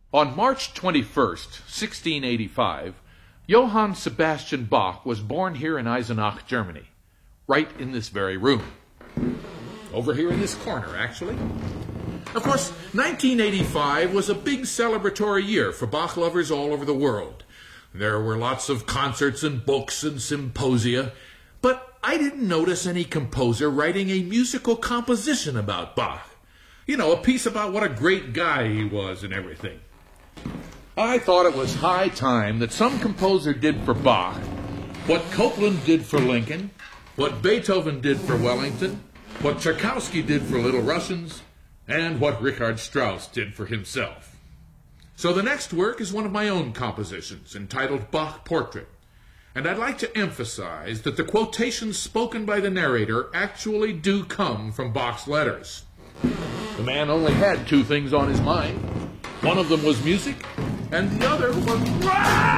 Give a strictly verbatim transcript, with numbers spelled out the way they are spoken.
On March twenty-first, sixteen eighty-five, Johann Sebastian Bach was born here in Eisenach, Germany, right in this very room. Over here in this corner, actually. Of course, nineteen eighty-five was a big celebratory year for Bach lovers all over the world. There were lots of concerts and books and symposia, but I didn't notice any composer writing a musical composition about Bach. You know, a piece about what a great guy he was and everything. I thought it was high time that some composer did for Bach what Copland did for Lincoln, what Beethoven did for Wellington, what Tchaikovsky did for Little Russians, and what Richard Strauss did for himself. So the next work is one of my own compositions, entitled Bach Portrait, and I'd like to emphasize that the quotations spoken by the narrator actually do come from Bach's letters. The man only had two things on his mind. One of them was music, and the other was...